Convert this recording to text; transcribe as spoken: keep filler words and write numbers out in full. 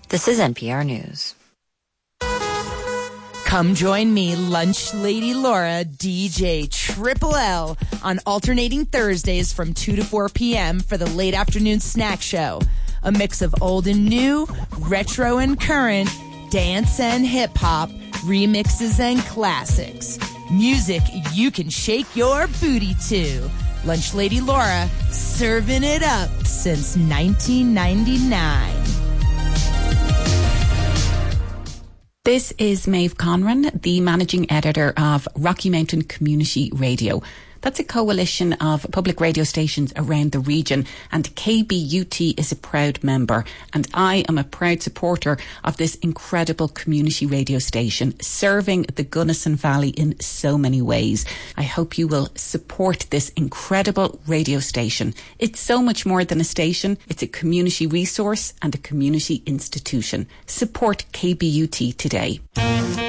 This is N P R News. Come join me, Lunch Lady Laura, D J Triple L, on alternating Thursdays from two to four p.m. for the late afternoon snack show. A mix of old and new, retro and current, dance and hip-hop, remixes and classics. Music you can shake your booty to. Lunch Lady Laura, serving it up since nineteen ninety-nine. This is Maeve Conran, the managing editor of Rocky Mountain Community Radio. That's a coalition of public radio stations around the region, and K B U T is a proud member. And I am a proud supporter of this incredible community radio station, serving the Gunnison Valley in so many ways. I hope you will support this incredible radio station. It's so much more than a station. It's a community resource and a community institution. Support K B U T today.